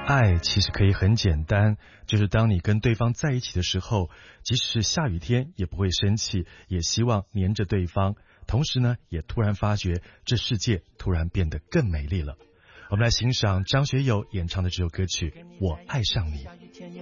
爱其实可以很简单，就是当你跟对方在一起的时候，即使是下雨天也不会生气，也希望黏着对方，同时呢，也突然发觉这世界突然变得更美丽了。我们来欣赏张学友演唱的这首歌曲《我爱上你》。